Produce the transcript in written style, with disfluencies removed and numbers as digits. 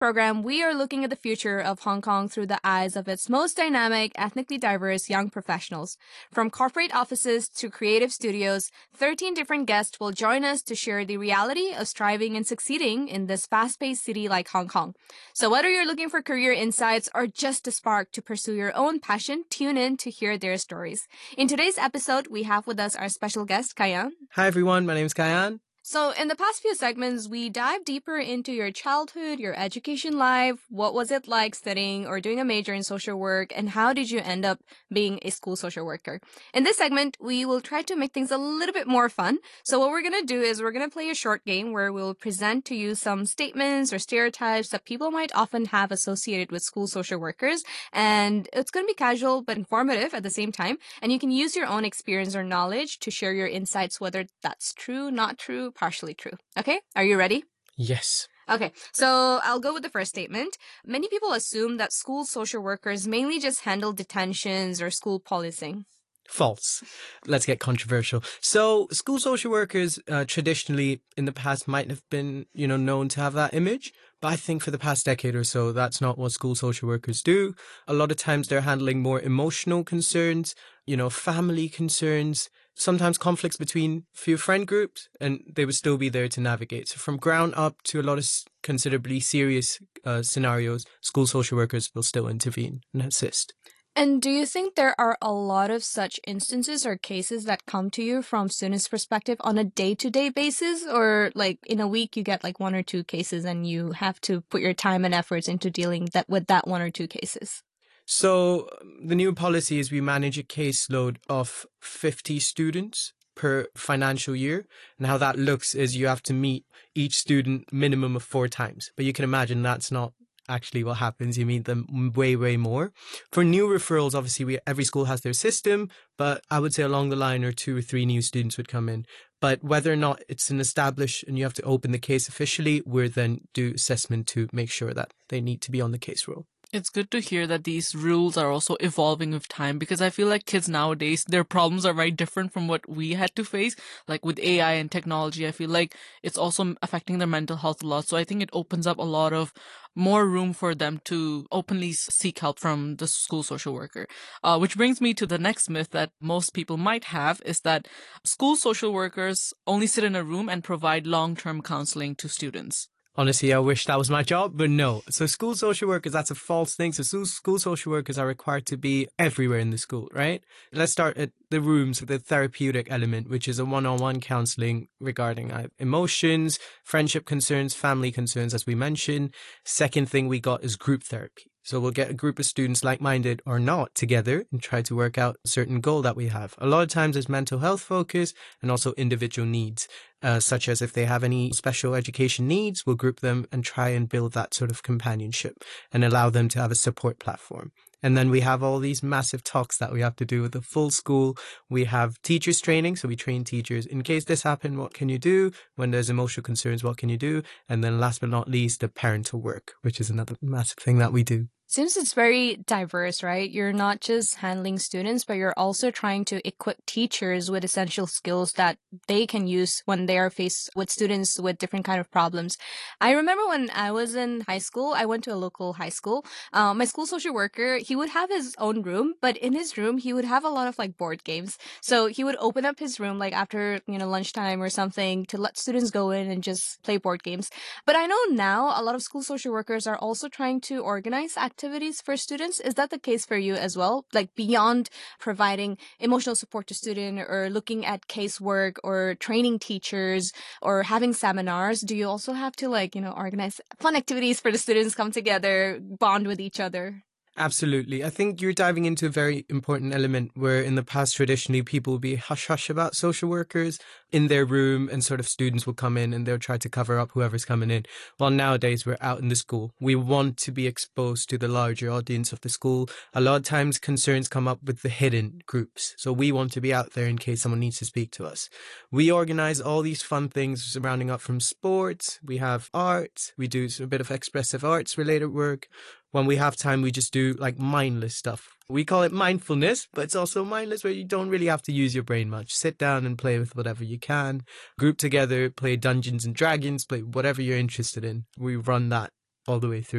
program, we are looking at the future of Hong Kong through the eyes of its most dynamic, ethnically diverse young professionals. From corporate offices to creative studios, 13 different guests will join us to share the reality of striving and succeeding in this fast-paced city like Hong Kong. So whether you're looking for career insights or just a spark to pursue your own passion, tune in to hear their stories. In today's episode, we have with us our special guest, Kayan. Hi everyone, my name is Kayan. So in the past few segments, we dive deeper into your childhood, your education life, what was it like studying or doing a major in social work, and how did you end up being a school social worker? In this segment, we will try to make things a little bit more fun. So what we're going to do is we're going to play a short game where we'll present to you some statements or stereotypes that people might often have associated with school social workers. And it's going to be casual but informative at the same time. And you can use your own experience or knowledge to share your insights, whether that's true, not true, partially true. Okay, are you ready? Yes. Okay, so I'll go with the first statement. Many people assume that school social workers mainly just handle detentions or school policing. False. Let's get controversial. So school social workers traditionally in the past might have been, known to have that image. But I think for the past decade or so, that's not what school social workers do. A lot of times they're handling more emotional concerns, family concerns, sometimes conflicts between few friend groups, and they would still be there to navigate. So from ground up to a lot of considerably serious scenarios, school social workers will still intervene and assist. And do you think there are a lot of such instances or cases that come to you from students' perspective on a day-to-day basis? Or like in a week, you get like one or two cases and you have to put your time and efforts into dealing with that one or two cases? So the new policy is we manage a caseload of 50 students per financial year. And how that looks is you have to meet each student minimum of 4 times. But you can imagine that's not actually what happens. You meet them way, way more. For new referrals, obviously, every school has their system, but I would say along the line or 2 or 3 new students would come in. But whether or not it's an established and you have to open the case officially, we're then do assessment to make sure that they need to be on the case roll. It's good to hear that these rules are also evolving with time, because I feel like kids nowadays, their problems are very different from what we had to face. Like with AI and technology, I feel like it's also affecting their mental health a lot. So I think it opens up a lot of more room for them to openly seek help from the school social worker. Which brings me to the next myth that most people might have, is that school social workers only sit in a room and provide long-term counseling to students. Honestly, I wish that was my job, but no. So school social workers, that's a false thing. So school social workers are required to be everywhere in the school, right? Let's start at the rooms with the therapeutic element, which is a one-on-one counseling regarding emotions, friendship concerns, family concerns, as we mentioned. Second thing we got is group therapy. So we'll get a group of students like-minded or not together and try to work out a certain goal that we have. A lot of times there's mental health focus and also individual needs, such as if they have any special education needs, we'll group them and try and build that sort of companionship and allow them to have a support platform. And then we have all these massive talks that we have to do with the full school. We have teachers training. So we train teachers. In case this happened, what can you do? When there's emotional concerns, what can you do? And then last but not least, the parental work, which is another massive thing that we do. Since it's very diverse, right? You're not just handling students, but you're also trying to equip teachers with essential skills that they can use when they are faced with students with different kind of problems. I remember when I was in high school, I went to a local high school. My school social worker, he would have his own room, but in his room, he would have a lot of like board games. So he would open up his room like after, lunchtime or something to let students go in and just play board games. But I know now a lot of school social workers are also trying to organize activities for students. Is that the case for you as well? Like beyond providing emotional support to students or looking at casework or training teachers or having seminars, do you also have to organize fun activities for the students, come together, bond with each other? Absolutely. I think you're diving into a very important element where in the past, traditionally, people would be hush-hush about social workers in their room and sort of students will come in and they'll try to cover up whoever's coming in. Well, nowadays, we're out in the school. We want to be exposed to the larger audience of the school. A lot of times, concerns come up with the hidden groups. So we want to be out there in case someone needs to speak to us. We organize all these fun things surrounding up from sports. We have art. We do a bit of expressive arts related work. When we have time, we just do like mindless stuff. We call it mindfulness, but it's also mindless where you don't really have to use your brain much. Sit down and play with whatever you can. Group together, play Dungeons and Dragons, play whatever you're interested in. We run that all the way through.